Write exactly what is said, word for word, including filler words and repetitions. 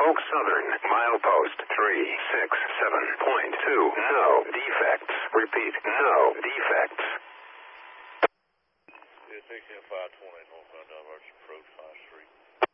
Oak Southern, milepost three six seven point two. No defects. Repeat, no defects. Yeah, sixteen five twenty, northbound diversion approach five Street.